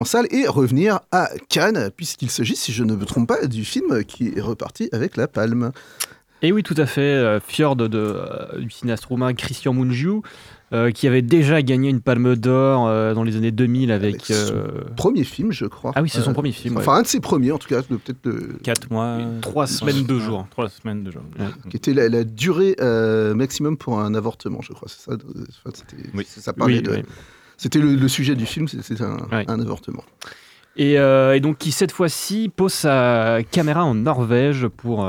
en salle et revenir à Cannes, puisqu'il s'agit, si je ne me trompe pas, du film qui est reparti avec la palme. Et oui, tout à fait. Fjord du cinéaste roumain Cristian Mungiu, qui avait déjà gagné une palme d'or dans les années 2000 avec son premier film, je crois. Ah oui, c'est son premier film. Enfin, un de ses premiers, en tout cas, peut-être 4 mois. 3 semaines, 2 jours. 3 semaines, 2 jours. Qui était la durée maximum pour un avortement, je crois. C'est ça. Ça parlait de. C'était le sujet du film, c'était un avortement. Et donc, qui cette fois-ci pose sa caméra en Norvège pour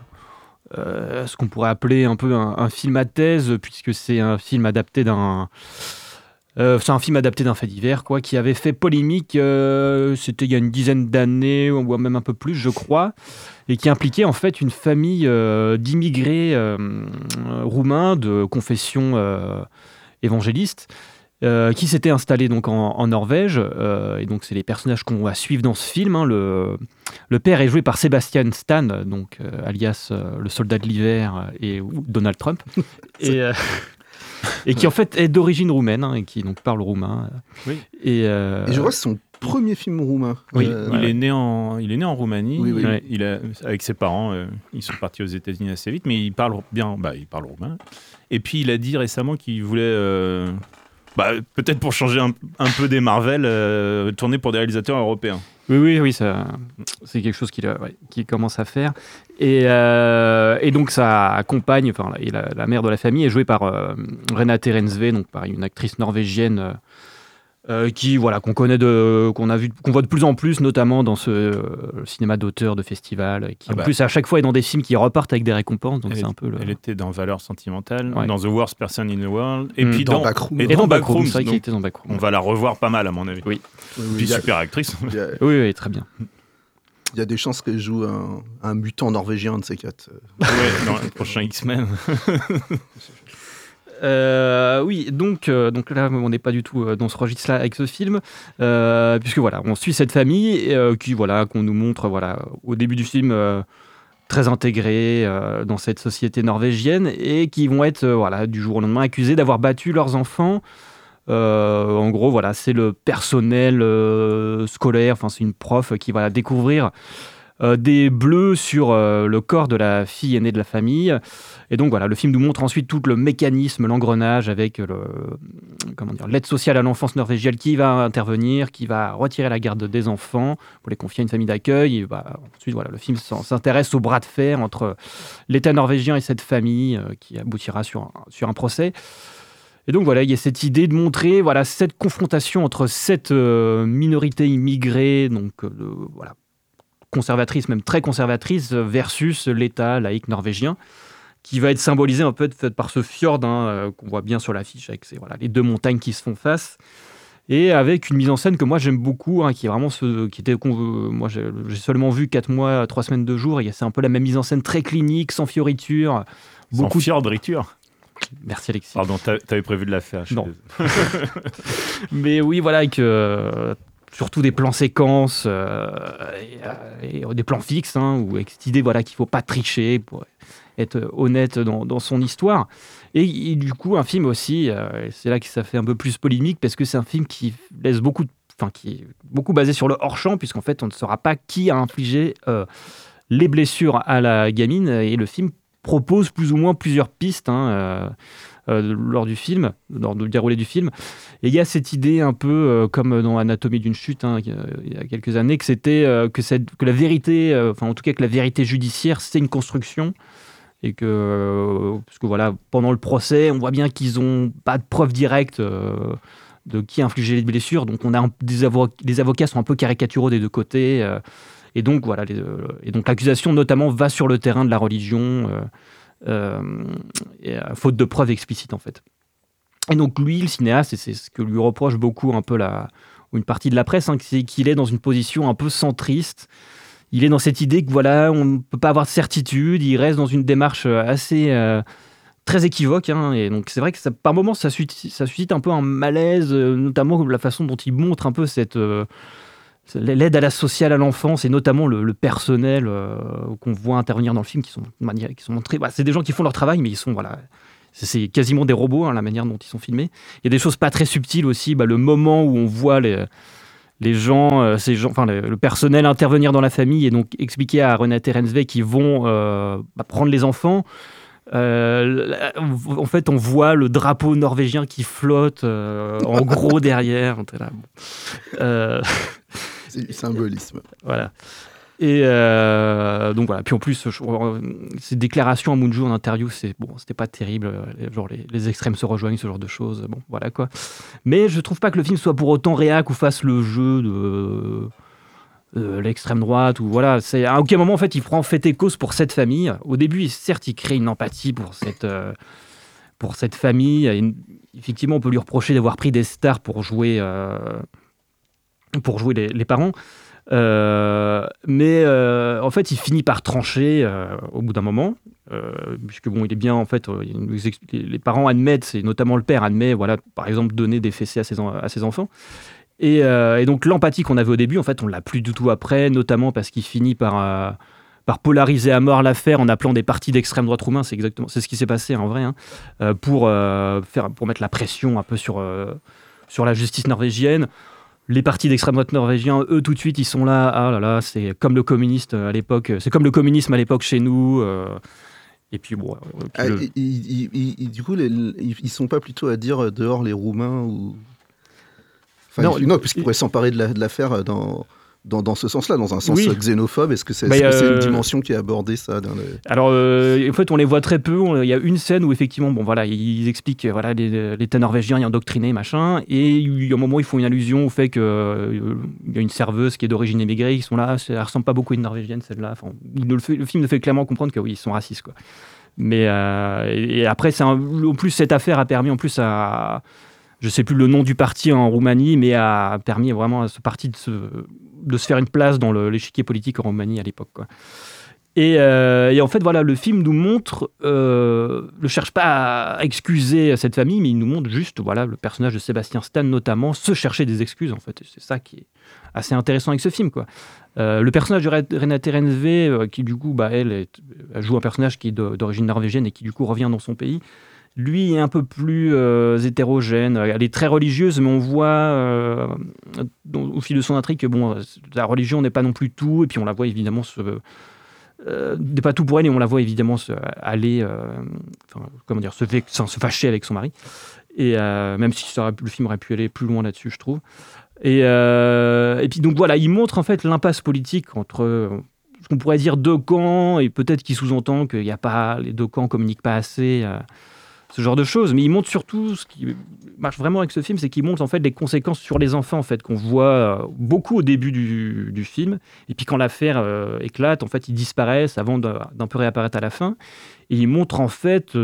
ce qu'on pourrait appeler un peu un film à thèse, puisque c'est un film adapté d'un. C'est un film adapté d'un fait divers, quoi, qui avait fait polémique, c'était il y a une dizaine d'années, ou même un peu plus, je crois, et qui impliquait en fait une famille d'immigrés roumains de confession évangéliste, qui s'était installé donc en Norvège, et donc c'est les personnages qu'on va suivre dans ce film. Hein. Le père est joué par Sebastian Stan, donc alias le soldat de l'hiver et Donald Trump, et qui en fait est d'origine roumaine, hein, et qui donc parle roumain. Oui. Et je vois que c'est son premier film roumain. Oui, il est né en Roumanie. Oui. Avec ses parents, ils sont partis aux États-Unis assez vite, mais il parle bien, il parle roumain. Et puis il a dit récemment qu'il voulait, peut-être pour changer un peu des Marvel, tourner pour des réalisateurs européens. Oui, ça, c'est quelque chose qu'il commence à faire. Et donc sa compagne, la mère de la famille, est jouée par Renate Reinsve, donc par une actrice norvégienne qu'on connaît, qu'on voit de plus en plus, notamment dans ce cinéma d'auteur de festival, qui en plus à chaque fois est dans des films qui repartent avec des récompenses. Donc elle était dans Valeurs sentimentales, Ouais. dans The Worst Person in the World, et puis dans Backroom. Et dans Backroom, Backrooms, c'est vrai qu'il donc était dans Backroom. on va la revoir pas mal à mon avis. Oui. Puis super actrice. Oui, très bien. Il y a des chances qu'elle joue un mutant norvégien de ces quatre. Dans le prochain X-Men. Oui, donc là, on n'est pas du tout dans ce registre-là avec ce film, puisque on suit cette famille qu'on nous montre au début du film très intégrés dans cette société norvégienne et qui vont être du jour au lendemain accusés d'avoir battu leurs enfants. En gros, c'est le personnel scolaire, c'est une prof qui va découvrir des bleus sur le corps de la fille aînée de la famille. Et donc le film nous montre ensuite tout le mécanisme, l'engrenage avec l'aide sociale à l'enfance norvégienne qui va intervenir, qui va retirer la garde des enfants pour les confier à une famille d'accueil. Et ensuite, le film s'intéresse au bras de fer entre l'État norvégien et cette famille qui aboutira sur un procès. Et donc il y a cette idée de montrer cette confrontation entre cette minorité immigrée, conservatrice, même très conservatrice, versus l'État laïque norvégien, qui va être symbolisé un peu par ce fjord qu'on voit bien sur l'affiche, avec les deux montagnes qui se font face, et avec une mise en scène que moi j'aime beaucoup, qui est vraiment moi j'ai seulement vu 4 mois, 3 semaines, 2 jours, et c'est un peu la même mise en scène très clinique, sans fioriture. Sans fiordriture. Merci Alexis. Pardon, t'avais prévu de la faire. Non. Mais oui, avec surtout des plans séquences et des plans fixes, ou avec cette idée qu'il ne faut pas tricher pour être honnête dans son histoire. Et du coup, un film aussi, c'est là que ça fait un peu plus polémique, parce que c'est un film qui laisse qui est beaucoup basé sur le hors-champ, puisqu'en fait, on ne saura pas qui a infligé les blessures à la gamine, et le film propose plus ou moins plusieurs pistes lors du film, lors du déroulé du film. Et il y a cette idée un peu comme dans Anatomie d'une chute, il y a quelques années, que c'était que la vérité, en tout cas que la vérité judiciaire, c'est une construction, et parce que pendant le procès, on voit bien qu'ils n'ont pas de preuves directes de qui a infligé les blessures, donc on a les avocats sont un peu caricaturaux des deux côtés. Et donc, l'accusation, notamment, va sur le terrain de la religion, faute de preuves explicites, en fait. Et donc, lui, le cinéaste, et c'est ce que lui reproche beaucoup un peu une partie de la presse, c'est qu'il est dans une position un peu centriste. Il est dans cette idée que, on ne peut pas avoir de certitude, il reste dans une démarche assez très équivoque, et donc c'est vrai que par moments, ça suscite un peu un malaise, notamment la façon dont il montre un peu l'aide à la sociale à l'enfance, et notamment le personnel qu'on voit intervenir dans le film, qui sont montrés. C'est des gens qui font leur travail, mais ils sont c'est quasiment des robots, la manière dont ils sont filmés. Il y a des choses pas très subtiles aussi, le moment où on voit les les gens, le personnel intervenir dans la famille et donc expliquer à Renate Reinsve qu'ils vont prendre les enfants. En fait, on voit le drapeau norvégien qui flotte en gros derrière. Là, bon. C'est du symbolisme. Voilà. Et donc voilà. Puis en plus, ces déclarations à Munju en interview, c'était pas terrible. Genre les extrêmes se rejoignent, ce genre de choses. Bon, voilà quoi. Mais je trouve pas que le film soit pour autant réac ou fasse le jeu de l'extrême droite ou voilà. À aucun moment en fait, il prend fait et cause pour cette famille. Au début, certes, il crée une empathie pour cette famille. Et, effectivement, on peut lui reprocher d'avoir pris des stars pour jouer les parents. Mais en fait, il finit par trancher au bout d'un moment, puisque bon, il est bien en fait. Les parents admettent, et notamment le père admet, voilà, par exemple, donner des fessées à ses enfants. Et donc l'empathie qu'on avait au début, en fait, on l'a plus du tout après, notamment parce qu'il finit par polariser à mort l'affaire en appelant des partis d'extrême droite roumains. C'est ce qui s'est passé en vrai, pour mettre la pression un peu sur la justice norvégienne. Les partis d'extrême droite norvégiens, eux, tout de suite, ils sont là. Ah là là, c'est comme le communisme à l'époque. C'est comme le communisme à l'époque chez nous. Et puis bon. Du coup, ils sont pas plutôt à dire dehors les Roumains ou. Enfin, non, puisqu'ils pourraient s'emparer de l'affaire dans ce sens-là, dans un sens xénophobe. Est-ce que c'est une dimension qui est abordée, ça Alors, en fait, on les voit très peu. Il y a une scène où, effectivement, bon, voilà, ils expliquent voilà, l'État norvégien est endoctriné, machin. Et il y a un moment, ils font une allusion au fait qu'il y a une serveuse qui est d'origine immigrée. Ils sont là, elle ressemble pas beaucoup à une Norvégienne, celle-là. Enfin, le film nous fait clairement comprendre que oui, ils sont racistes, quoi. Mais et après, en plus, cette affaire a permis, en plus, je sais plus le nom du parti en Roumanie, mais a permis vraiment à ce parti de se faire une place dans l'échiquier politique en Roumanie à l'époque, quoi. Et en fait, voilà, le film nous montre, ne cherche pas à excuser cette famille, mais il nous montre juste, voilà, le personnage de Sébastien Stan notamment, se chercher des excuses, en fait. Et c'est ça qui est assez intéressant avec ce film, quoi. Le personnage de Renate Reinsve, qui du coup, elle joue un personnage qui est d'origine norvégienne et qui du coup revient dans son pays. Lui est un peu plus hétérogène. Elle est très religieuse, mais on voit au fil de son intrigue que bon, la religion n'est pas non plus tout. Et puis on la voit évidemment n'est pas tout pour elle, et on la voit évidemment aller, se fâcher avec son mari. Et même si le film aurait pu aller plus loin là-dessus, je trouve. Et puis donc voilà, il montre en fait l'impasse politique entre ce qu'on pourrait dire deux camps, et peut-être qu'il sous-entend que les deux camps communiquent pas assez. Ce genre de choses, mais il montre surtout, ce qui marche vraiment avec ce film, c'est qu'il montre en fait les conséquences sur les enfants, en fait, qu'on voit beaucoup au début du film, et puis quand l'affaire éclate, en fait, ils disparaissent avant d'un peu réapparaître à la fin, et il montre en fait,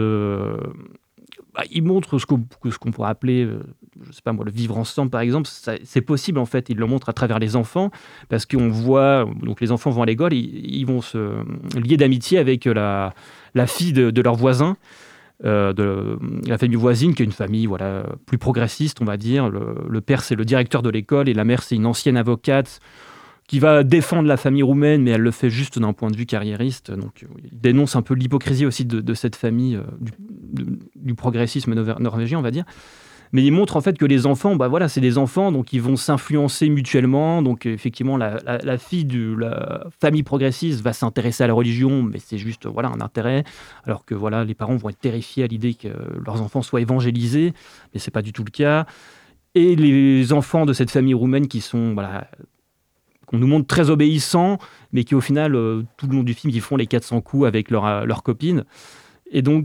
il montre ce qu'on pourrait appeler, je sais pas moi, le vivre ensemble par exemple. C'est possible en fait, il le montre à travers les enfants, parce qu'on voit, donc les enfants vont à l'école, ils vont se lier d'amitié avec la fille de leur voisin, de la famille voisine, qui est une famille voilà, plus progressiste, on va dire. Le père, c'est le directeur de l'école, et la mère, c'est une ancienne avocate qui va défendre la famille roumaine, mais elle le fait juste d'un point de vue carriériste. Donc, il dénonce un peu l'hypocrisie aussi de cette famille, du progressisme norvégien, on va dire. Mais il montre en fait que les enfants, voilà, c'est des enfants, donc ils vont s'influencer mutuellement. Donc effectivement, la fille de la famille progressiste va s'intéresser à la religion, mais c'est juste voilà, un intérêt. Alors que voilà, les parents vont être terrifiés à l'idée que leurs enfants soient évangélisés, mais c'est pas du tout le cas. Et les enfants de cette famille roumaine qui sont, voilà, qu'on nous montre très obéissants, mais qui au final, tout le long du film, ils font les 400 coups avec leurs copines. Et donc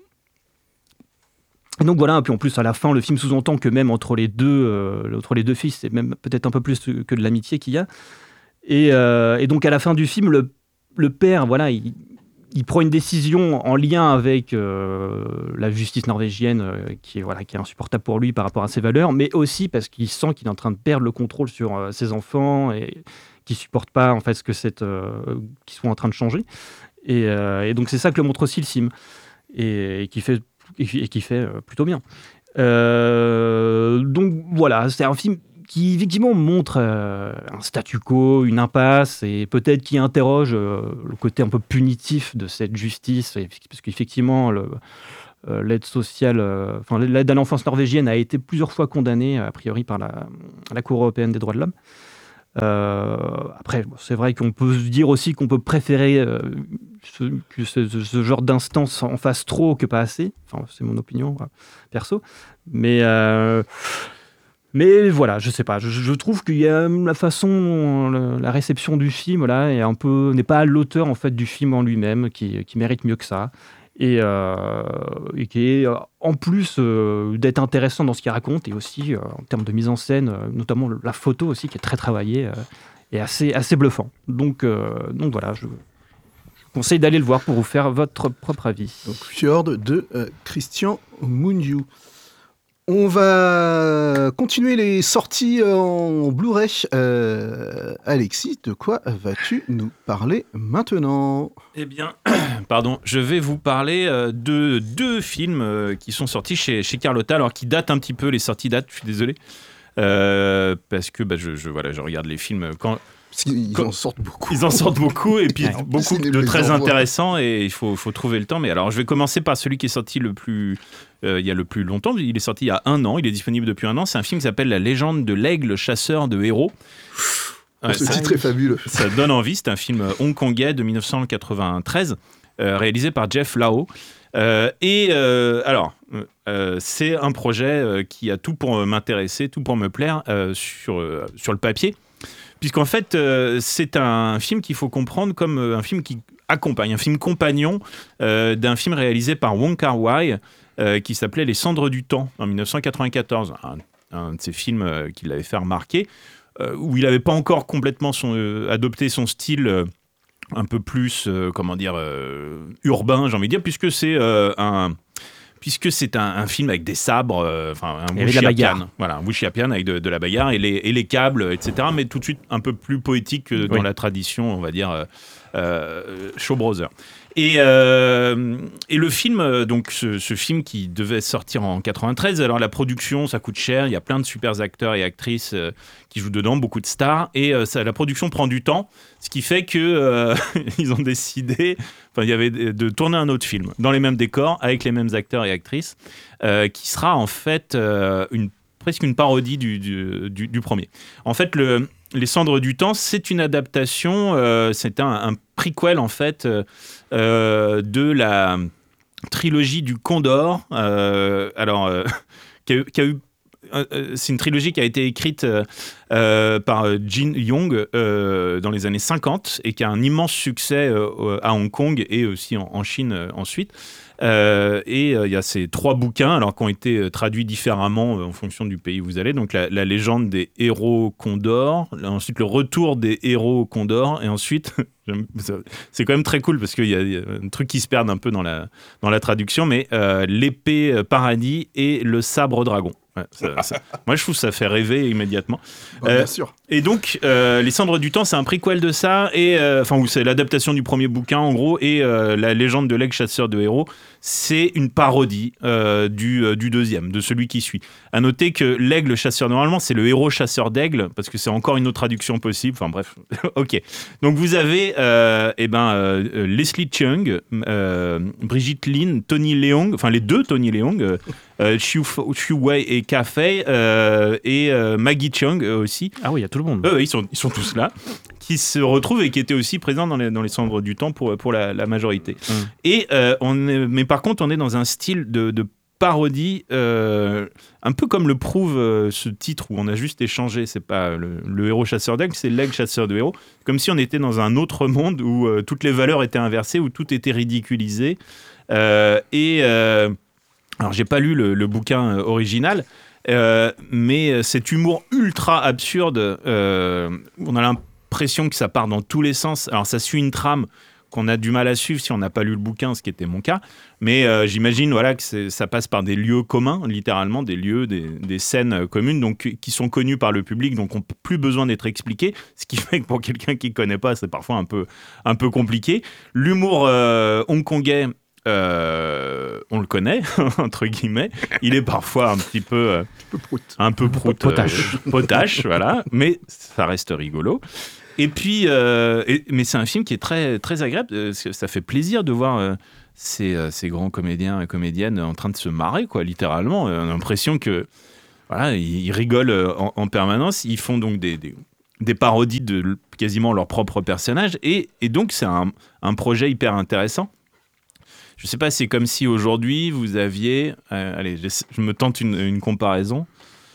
voilà, et puis en plus à la fin le film sous-entend que même entre les deux fils, c'est même peut-être un peu plus que de l'amitié qu'il y a. Et donc à la fin du film, le père, voilà, il prend une décision en lien avec la justice norvégienne qui est insupportable pour lui par rapport à ses valeurs, mais aussi parce qu'il sent qu'il est en train de perdre le contrôle sur ses enfants et qu'il supporte pas en fait qu'ils soient en train de changer. Et donc c'est ça que le montre aussi le film, et qui fait plutôt bien. Donc voilà, c'est un film qui effectivement montre un statu quo, une impasse, et peut-être qui interroge le côté un peu punitif de cette justice, parce qu'effectivement l'aide sociale, l'aide à l'enfance norvégienne a été plusieurs fois condamnée, a priori, par la Cour européenne des droits de l'homme. Après, c'est vrai qu'on peut se dire aussi qu'on peut préférer que ce genre d'instance en fasse trop que pas assez. Enfin, c'est mon opinion perso. Mais voilà, je sais pas. Je trouve qu'il y a la façon, la réception du film là, n'est pas à l'auteur en fait du film en lui-même qui mérite mieux que ça. Et qui est, en plus d'être intéressant dans ce qu'il raconte, et aussi en termes de mise en scène, notamment la photo aussi, qui est très travaillée et assez bluffant. Donc voilà, je conseille d'aller le voir pour vous faire votre propre avis. Donc Fjord de Christian Mungiu. On va continuer les sorties en Blu-ray. Alexis, de quoi vas-tu nous parler maintenant ? Eh bien, je vais vous parler de 2 films qui sont sortis chez Carlotta, alors qui datent un petit peu, les sorties datent, je suis désolé, parce que je regarde les films quand... Ils en sortent beaucoup. Ils en sortent beaucoup, et puis beaucoup de très intéressants, et il faut trouver le temps. Mais alors, je vais commencer par celui qui est sorti il y a le plus longtemps. Il est sorti il y a 1 an, il est disponible depuis 1 an. C'est un film qui s'appelle La légende de l'aigle chasseur de héros. Ce titre est fabuleux. Ça donne envie. C'est un film hongkongais de 1993, réalisé par Jeff Lao. C'est un projet qui a tout pour m'intéresser, tout pour me plaire sur le papier. Puisqu'en fait, c'est un film qu'il faut comprendre comme un film qui accompagne, un film compagnon d'un film réalisé par Wong Kar-wai qui s'appelait Les Cendres du Temps en 1994. Un de ces films qui l'avait fait remarquer, où il n'avait pas encore complètement adopté son style un peu plus, urbain, j'ai envie de dire, puisque c'est un film avec des sabres, un wuxia-pian. Voilà, un wuxia-pian avec de la bagarre et les câbles, etc. Mais tout de suite un peu plus poétique que dans la tradition, on va dire, Shaw Brothers. Et le film, donc ce film qui devait sortir en 93, alors la production, ça coûte cher, il y a plein de super acteurs et actrices qui jouent dedans, beaucoup de stars, et la production prend du temps, ce qui fait que ils ont décidé, de tourner un autre film dans les mêmes décors, avec les mêmes acteurs et actrices, qui sera en fait presque une parodie du premier. En fait, Les Cendres du Temps, c'est une adaptation, c'est un prequel en fait de la trilogie du Condor. C'est une trilogie qui a été écrite par Jin Yong dans les années 50 et qui a un immense succès à Hong Kong et aussi en Chine ensuite. Et il y a ces 3 bouquins qui ont été traduits différemment en fonction du pays où vous allez. Donc la légende des héros Condor, ensuite le retour des héros Condor, et ensuite c'est quand même très cool parce qu'il y a un truc qui se perd un peu dans la traduction, mais l'épée paradis et le sabre dragon. Ouais, moi je trouve que ça fait rêver immédiatement. Bien sûr. Et donc Les Cendres du Temps, c'est un prequel de ça, et où c'est l'adaptation du premier bouquin en gros, et la légende de l'aigle chasseur de héros, c'est une parodie du deuxième, de celui qui suit. À noter que l'aigle chasseur, normalement c'est le héros chasseur d'aigle, parce que c'est encore une autre traduction possible. Enfin bref, ok. Donc vous avez Leslie Cheung, Brigitte Lin, Tony Leung, enfin les 2 Tony Leung, Xiu Wei et Ka Fei, et Maggie Cheung aussi. Ah oui, il y a tout le monde. Ils sont tous là, qui se retrouvent et qui étaient aussi présents dans les Cendres du Temps pour la majorité. Et mais par contre, on est dans un style de parodie, un peu comme le prouve ce titre où on a juste échangé, c'est pas le héros chasseur d'aigle, c'est l'aigle chasseur de héros, comme si on était dans un autre monde où toutes les valeurs étaient inversées, où tout était ridiculisé. Alors j'ai pas lu le bouquin original, mais cet humour ultra absurde, on a l'impression que ça part dans tous les sens. Alors ça suit une trame qu'on a du mal à suivre si on n'a pas lu le bouquin, ce qui était mon cas, mais j'imagine que ça passe par des lieux communs, littéralement des lieux, des scènes communes, donc qui sont connues par le public, donc n'ont plus besoin d'être expliquées, ce qui fait que pour quelqu'un qui ne connaît pas, c'est parfois un peu compliqué. L'humour hongkongais, on le connaît, entre guillemets. Il est parfois un petit peu prout, potache, voilà, mais ça reste rigolo. Et puis, mais c'est un film qui est très, très agréable. Ça fait plaisir de voir ces grands comédiens et comédiennes en train de se marrer, quoi, littéralement. On a l'impression que voilà, ils rigolent en permanence. Ils font donc des parodies de quasiment leur propre personnage. Et donc, c'est un projet hyper intéressant. Je ne sais pas, c'est comme si aujourd'hui, vous aviez... allez, je me tente une comparaison.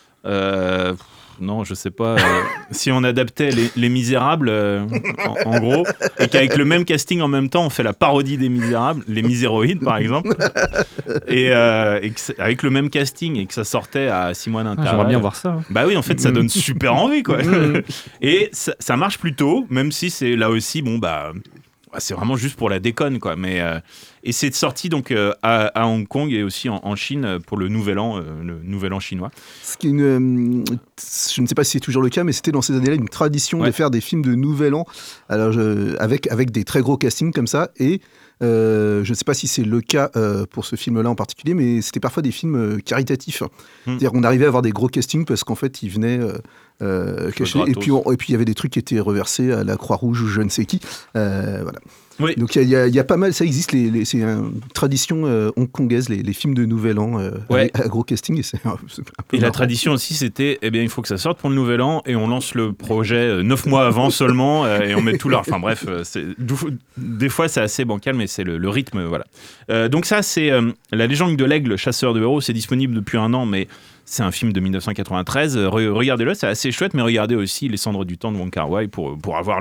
Non, je sais pas. Si on adaptait les Misérables, en gros, et qu'avec le même casting en même temps, on fait la parodie des Misérables, les Miséroïdes par exemple, et avec le même casting et que ça sortait à 6 mois d'intervalle. J'aimerais bien voir ça. Hein. Bah oui, en fait, ça donne super envie, quoi. Et ça marche plutôt, même si c'est là aussi, bon, bah. C'est vraiment juste pour la déconne, quoi. Mais, et c'est sorti donc à Hong Kong et aussi en Chine pour le Nouvel An chinois. Ce qui est je ne sais pas si c'est toujours le cas, mais c'était dans ces années-là une tradition de faire des films de Nouvel An, alors avec des très gros castings comme ça. Et je ne sais pas si c'est le cas pour ce film-là en particulier, mais c'était parfois des films caritatifs. C'est-à-dire on arrivait à avoir des gros castings parce qu'en fait ils venaient cacher. Et puis il y avait des trucs qui étaient reversés à la Croix-Rouge ou je ne sais qui. Voilà. Oui. Donc il y a pas mal, ça existe, c'est une tradition hongkongaise, les films de Nouvel An à gros casting. Et un peu la tradition aussi, c'était, eh bien, il faut que ça sorte pour le Nouvel An et on lance le projet 9 mois avant seulement et on met tout leur... Enfin bref, des fois c'est assez bancal, mais c'est le rythme, voilà. Donc ça, c'est La Légende de l'Aigle, chasseur de héros, c'est disponible depuis 1 an, mais c'est un film de 1993. Regardez-le, c'est assez chouette, mais regardez aussi Les Cendres du Temps de Wong Kar-wai pour avoir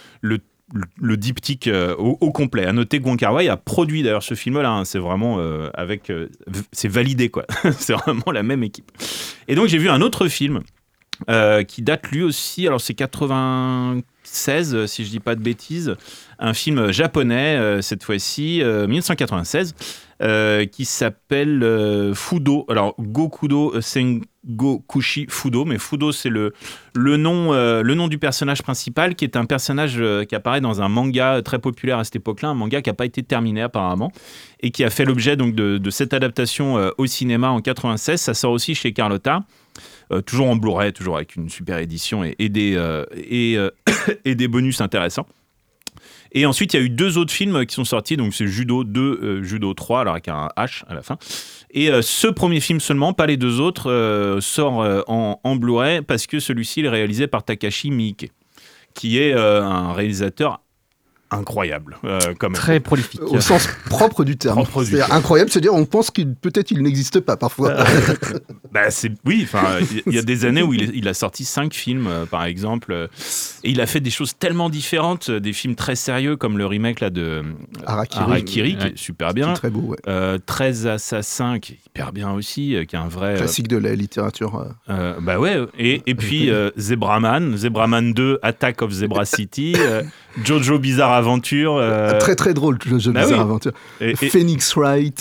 le diptyque au complet. À noter que Wong Kar-wai a produit d'ailleurs ce film-là. Hein, c'est vraiment c'est validé, quoi. C'est vraiment la même équipe. Et donc j'ai vu un autre film qui date lui aussi. Alors c'est 96, si je dis pas de bêtises. Un film japonais cette fois-ci, 1996. Qui s'appelle Fudo. Alors Gokudo Sengokushi Fudo, mais Fudo c'est le nom du personnage principal, qui est un personnage qui apparaît dans un manga très populaire à cette époque-là, un manga qui n'a pas été terminé apparemment et qui a fait l'objet donc de cette adaptation au cinéma en 96. Ça sort aussi chez Carlotta. Toujours en Blu-ray, toujours avec une super édition et des bonus intéressants. Et ensuite, il y a eu 2 autres films qui sont sortis, donc c'est Judo 2, Judo 3, alors avec un H à la fin. Et ce premier film seulement, pas les 2 autres, sort en Blu-ray parce que celui-ci est réalisé par Takashi Miike, qui est un réalisateur incroyable, quand même. Très prolifique. Au sens propre du terme. C'est incroyable, c'est-à-dire on pense qu'il n'existe pas parfois. Oui, enfin, il y a des années où il a sorti 5 films, par exemple, et il a fait des choses tellement différentes, des films très sérieux comme le remake là de Harakiri, qui est super bien. C'est très beau, ouais. 13 Assassins, qui est hyper bien aussi, qui est un vrai classique de la littérature. Et puis Zebraman 2, Attack of Zebra City, Jojo Bizarre Aventure. Très très drôle, Jojo Bizarre Aventure. Phoenix Wright,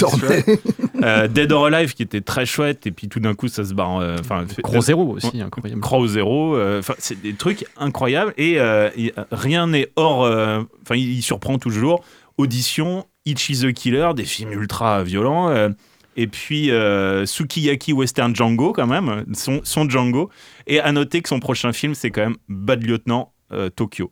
Dead or Alive, qui était très chouette, et puis tout d'un coup ça se barre. Crow Zero aussi, incroyable. Crow Zero, c'est des trucs incroyables, et rien n'est hors. Il surprend toujours. Audition, Ichi the Killer, des films ultra violents. Et puis Sukiyaki Western Django, quand même, son Django. Et à noter que son prochain film, c'est quand même Bad Lieutenant Tokyo.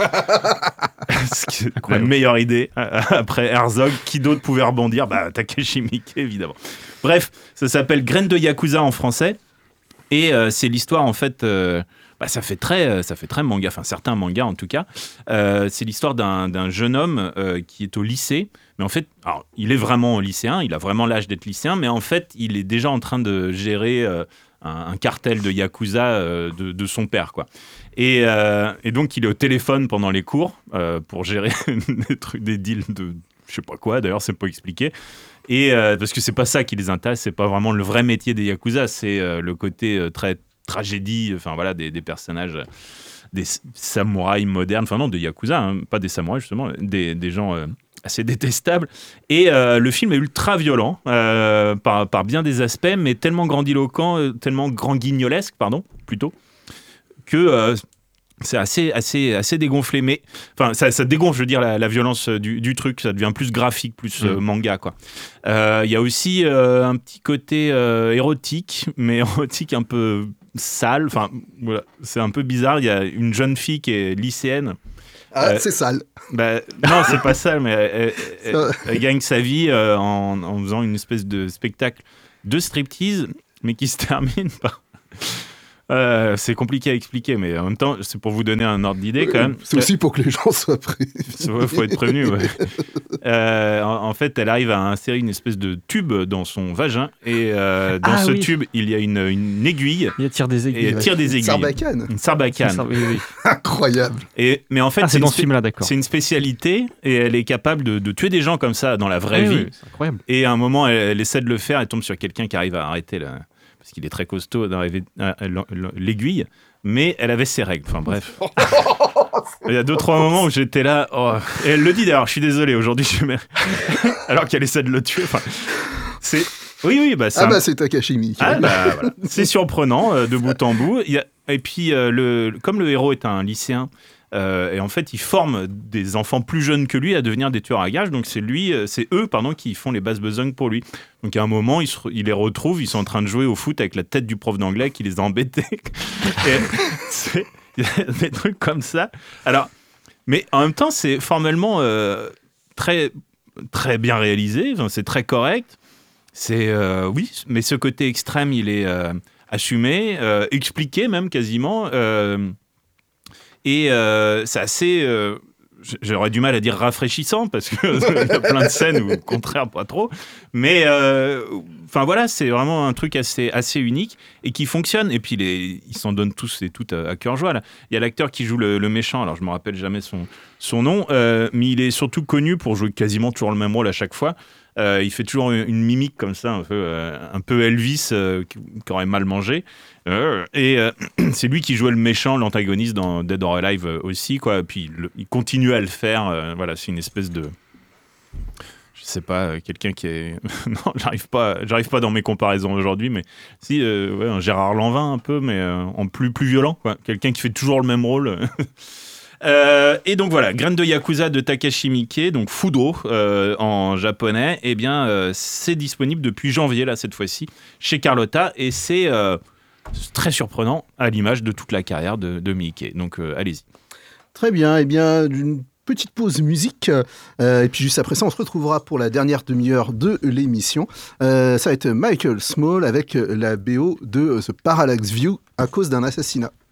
La meilleure idée après Herzog. Qui d'autre pouvait rebondir? Takashi Miike, évidemment. Bref, ça s'appelle Graines de Yakuza en français. Et c'est l'histoire, en fait. Ça fait très manga, enfin certains mangas en tout cas. C'est l'histoire d'un jeune homme qui est au lycée. Mais en fait, alors, il est vraiment lycéen, il a vraiment l'âge d'être lycéen, mais en fait, il est déjà en train de gérer un cartel de Yakuza de son père, quoi. Et donc, il est au téléphone pendant les cours pour gérer des deals de je sais pas quoi, d'ailleurs, c'est pas expliqué. Et parce que c'est pas ça qui les intéresse, c'est pas vraiment le vrai métier des Yakuza, c'est le côté très tragédie, enfin voilà, des personnages, des samouraïs modernes, enfin non, des Yakuza, hein, pas des samouraïs justement, des gens assez détestables. Et le film est ultra violent par bien des aspects, mais tellement grandiloquent, tellement grand-guignolesque, plutôt, que c'est assez dégonflé, mais enfin ça dégonfle, je veux dire, la violence du truc, ça devient plus graphique, plus manga, quoi. Il y a aussi un petit côté érotique, mais érotique un peu sale, enfin voilà, c'est un peu bizarre. Il y a une jeune fille qui est lycéenne C'est sale. Non, c'est pas sale, mais elle gagne sa vie en faisant une espèce de spectacle de striptease, mais qui se termine par... c'est compliqué à expliquer, mais en même temps, c'est pour vous donner un ordre d'idée quand même. C'est aussi pour que les gens soient prévenus. Il faut être prévenu. Ouais. En fait, elle arrive à insérer une espèce de tube dans son vagin, et dans ce tube, il y a une aiguille. Il tire des aiguilles. Une sarbacane. Une sarbacane. Oui. Incroyable. Mais en fait, c'est dans ce film-là, d'accord. C'est une spécialité, et elle est capable de tuer des gens comme ça dans la vraie vie. Oui, c'est incroyable. Et à un moment, elle essaie de le faire, elle tombe sur quelqu'un qui arrive à arrêter parce qu'il est très costaud d'arriver à l'aiguille, mais elle avait ses règles. Enfin bref. Il y a 2-3 moments où j'étais là. Et elle le dit d'ailleurs, je suis désolé, aujourd'hui alors qu'elle essaie de le tuer. Enfin, c'est... Oui, c'est Takashi Miike. Voilà. C'est surprenant de bout en bout. Et puis, comme le héros est un lycéen, et en fait, il forme des enfants plus jeunes que lui à devenir des tueurs à gages. Donc, c'est eux, qui font les basses besognes pour lui. Donc, à un moment, il les retrouve. Ils sont en train de jouer au foot avec la tête du prof d'anglais qui les a embêtés. Il y a des trucs comme ça. Alors, mais en même temps, c'est formellement très, très bien réalisé. Enfin, c'est très correct. Oui, mais ce côté extrême, il est assumé, expliqué même quasiment. Et c'est assez... j'aurais du mal à dire rafraîchissant, parce qu'il y a plein de scènes où, au contraire, pas trop. Mais voilà, c'est vraiment un truc assez unique et qui fonctionne. Et puis, ils s'en donnent tous et toutes à cœur joie. Là. Il y a l'acteur qui joue le méchant, alors je me rappelle jamais son nom, mais il est surtout connu pour jouer quasiment toujours le même rôle à chaque fois. Il fait toujours une mimique comme ça, un peu Elvis qui aurait mal mangé. C'est lui qui jouait le méchant, l'antagoniste dans Dead or Alive aussi, quoi. Puis il continue à le faire. Voilà, c'est une espèce de... Je sais pas, quelqu'un qui est... Non, j'arrive pas dans mes comparaisons aujourd'hui, mais si, un Gérard Lanvin un peu, mais en plus violent, quoi. Quelqu'un qui fait toujours le même rôle. Et donc voilà, Graines de Yakuza de Takashi Miike, donc Fudo en japonais, c'est disponible depuis janvier, là, cette fois-ci, chez Carlotta, et c'est très surprenant à l'image de toute la carrière de Miike. Donc allez-y. Très bien, une petite pause musique, et puis juste après ça, on se retrouvera pour la dernière demi-heure de l'émission. Ça va être Michael Small avec la BO de The Parallax View à cause d'un assassinat.